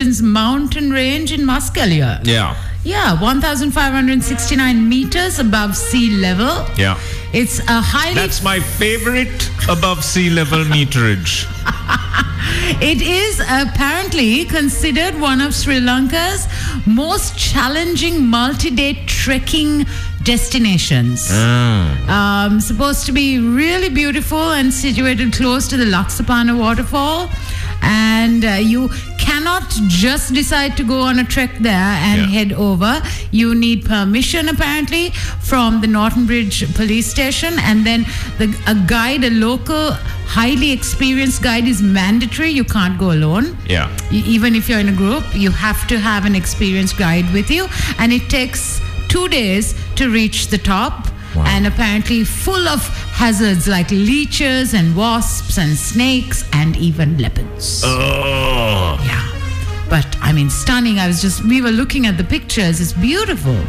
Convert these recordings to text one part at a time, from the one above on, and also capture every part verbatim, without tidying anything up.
Virgins mountain range in Muskelia. Yeah. Yeah, one thousand five hundred sixty-nine meters above sea level. Yeah. It's a highly... That's my favorite above sea level meterage. It is apparently considered one of Sri Lanka's most challenging multi-day trekking destinations. Mm. Um, supposed to be really beautiful and situated close to the Laksapana waterfall. And uh, you cannot just decide to go on a trek there and Yeah. head over. You need permission apparently from the Norton Bridge police station, and then the, a guide, a local highly experienced guide is mandatory. You can't go alone. Yeah. E- Even if you're in a group, you have to have an experienced guide with you, and it takes two days to reach the top. Wow. And apparently full of hazards like leeches and wasps and snakes and even leopards. Oh. Yeah. But I mean, stunning. I was just, we were looking at the pictures. It's beautiful.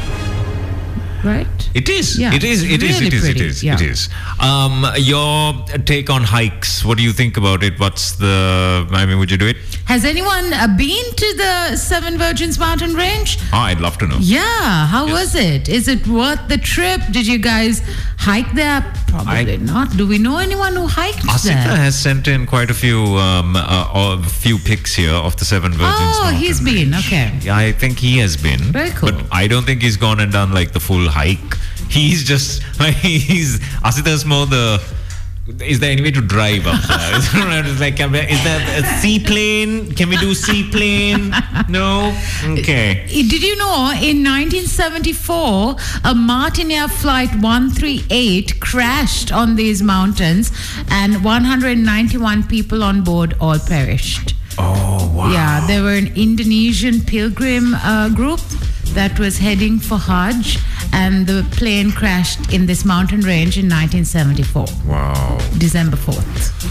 Right? It is. Yeah, It is. It is. really It is. It pretty, is. yeah. It is. Um, your take on hikes. What do you think about it? What's the? I mean, would you do it? Has anyone uh, been to the Seven Virgins mountain range? Oh, I'd love to know. Yeah. How Yes. was it? Is it worth the trip? Did you guys hike there? Probably I- not. Do we know anyone who hiked Asita there? has sent in quite a few, um, uh, a few pics here of the Seven Virgins. Oh, mountain he's been. range. Okay. Yeah, I think he has been. Very cool. But I don't think he's gone and done like the full hike. He's just like he's Asita's more the. Is there any way to drive up there? It's like, is there a seaplane? Can we do seaplane? No? Okay. Did you know in nineteen seventy-four, a Martinair Flight one thirty-eight crashed on these mountains and one hundred ninety-one people on board all perished. Oh, wow. Yeah, they were an Indonesian pilgrim uh, group that was heading for Hajj, and the plane crashed in this mountain range in nineteen seventy-four, Wow. December fourth.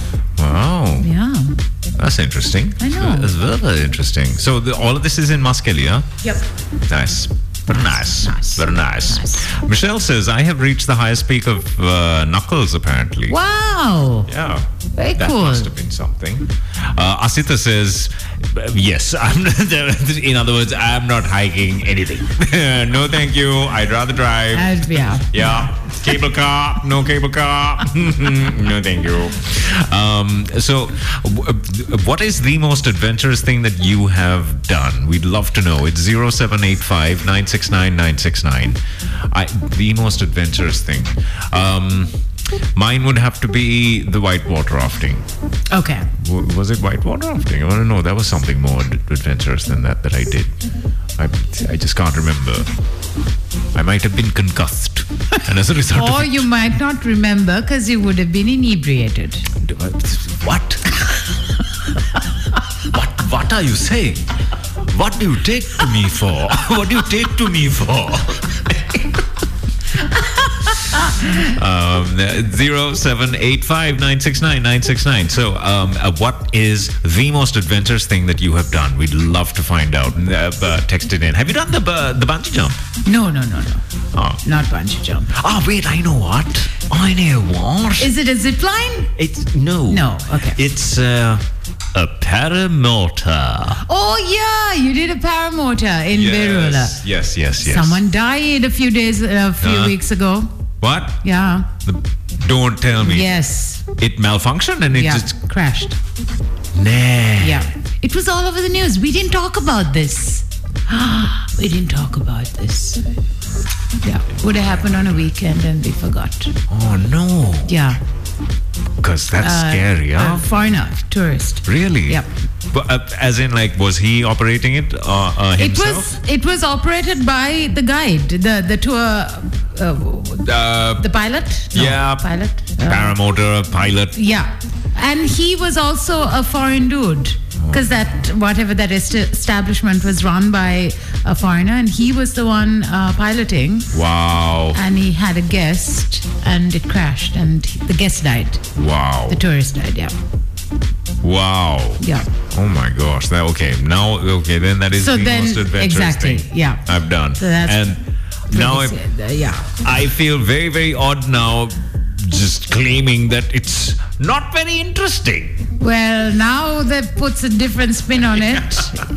Wow. Yeah. That's interesting. I know. That's very, very interesting. So the, all of this is in Muskelia. Yep. Nice. Very nice. Nice. Very nice. Nice. Michelle says, I have reached the highest peak of uh, Knuckles, apparently. Wow. Yeah. Very that cool. must have been something. Uh, Asita says, yes. I'm in other words, I'm not hiking anything. No, thank you. I'd rather drive. Uh, yeah. Yeah. Cable car. No cable car. No, thank you. Um, so, w- what is the most adventurous thing that you have done? We'd love to know. It's zero seven eight five nine six nine nine six nine. I, the most adventurous thing. Um, mine would have to be the whitewater rafting. Okay. W- was it whitewater rafting? I don't know. That was something more ad- adventurous than that that I did. I, I just can't remember. I might have been concussed. And as a result Or of it, you might not remember because you would have been inebriated. what? what? What are you saying? What do you take to me for? What do you take to me for? um, zero seven eight five nine six nine nine six nine. So, um, uh, what is the most adventurous thing that you have done? We'd love to find out. Uh, uh, text it in. Have you done the uh, the bungee jump? No, no, no, no. Oh. Not bungee jump. Ah, wait. I know what. I know what. Is it a zip line? It's no. No, okay. It's uh, a paramotor. Oh, yeah. You did a paramotor in Berula. Yes, yes, yes, yes. Someone died a few days, a few Uh, weeks ago. What? Yeah. The, don't tell me. Yes. It malfunctioned and it Yeah. just Crashed. nah. Yeah. It was all over the news. We didn't talk about this. We didn't talk about this. Yeah. Would have happened on a weekend and we forgot. Oh no. Yeah. Because that's Uh, scary, uh, huh? foreigner, tourist. Really? Yep. But, uh, as in, like, was he operating it uh, uh, It himself? was it was operated by the guide, the the tour, uh, uh, the pilot. No, yeah. pilot. Uh, paramotor pilot. yeah, and he was also a foreign dude because that whatever that est- establishment was run by a foreigner, and he was the one uh, piloting. Wow. And he had a guest, and it crashed, and the guest died. Wow. The tourist died. Yeah, Wow. yeah. Oh my gosh. That, okay. Now, okay, then that is So the then- most adventurous exactly, thing yeah. I've done. So that's and now Pretty I'm, sad, uh, yeah. I feel very, very odd now just claiming that it's not very interesting. Well, now that puts a different spin on it.